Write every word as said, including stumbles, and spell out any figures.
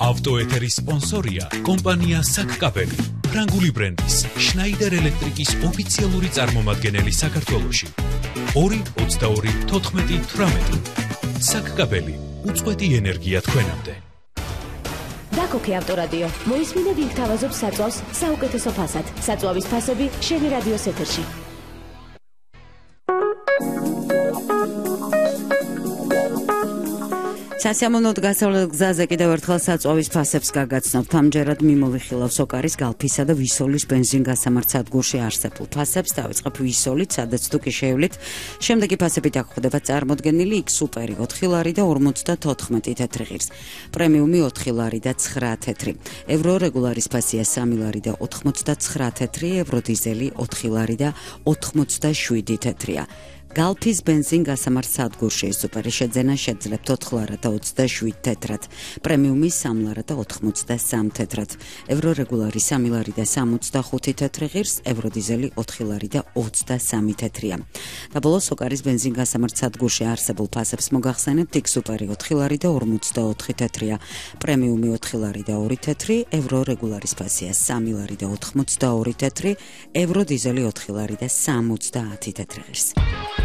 ავტოეთერის სპონსორია კომპანია საკკაბელი, ფრანგული ბრენდის შნაიდერ ელექტრიკის ოფიციალური წარმომადგენელი საქართველოში. ორი ოცდაორი თოთხმეტი თვრამეტი. საკკაბელი, უწყვეტი ენერგია თქვენამდე. დაკოქე ავტორადიო. მოისმინე ვინ გთავაზობს საწვავს საუკეთესო ფასად. საწვავის ფასები შენი რადიოს ეთერში. სასიამოვნოდ გასავლელ გზაზე კიდევ ერთხელ საწვავის ფასებს გაგაცნობთ. ამჯერად მიმოვიხილავ სოკარის, გალფისა და ვისოლის ბენზინგასამართ სადგურში არსებულ ფასებს. დავიწყებ ვისოლით, სადაც თუ კი შევლით. შემდეგი ფასები დაგხვდება წარმოდგენილი იქ სუპერი ოთხი ლარი და ორმოცდათოთხმეტი თეთრი ღირს. პრემიუმი ოთხი ლარი და ცხრა თეთრი. ევრო რეგულარის ფასია სამი ლარი და ოთხმოცდაცხრა თეთრი, ევრო დიზელი ოთხი ლარი და ოთხმოცდაშვიდი თეთრია. გალფის ბენზინგასამართ სადგურში სუპერი შეძენა შეძლებთ ოთხ ლარად და ოცდაშვიდ თეთრად, პრემიუმი სამი ლარად და ოთხმოცდასამი თეთრად, ევრო რეგულარი სამი ლარი და სამოცდახუთი თეთრი ღირს, ევრო დიზელი ოთხი ლარი და ოცდასამი თეთრია. და ბოლოს სოკარის ბენზინგასამართ სადგურში არსებულ ფასებს მოგახსენებთ, იქ სუპერი ოთხი ლარი და ორმოცდაოთხი თეთრია, პრემიუმი ოთხი ლარი და ორი თეთრი, ევრო რეგულარის ფასია სამი ლარი და ოთხმოცდაორი თეთრი, ევრო დიზელი ოთხი ლარი და სამოცდაათი თეთრი ღირს.